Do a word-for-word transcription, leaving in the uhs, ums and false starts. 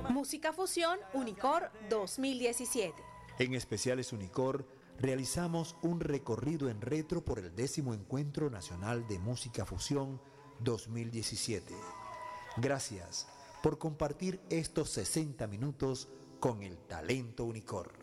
Música Fusión Unicor dos mil diecisiete. En Especiales Unicor realizamos un recorrido en retro por el décimo Encuentro Nacional de Música Fusión dos mil diecisiete. Gracias por compartir estos sesenta minutos con el talento Unicor.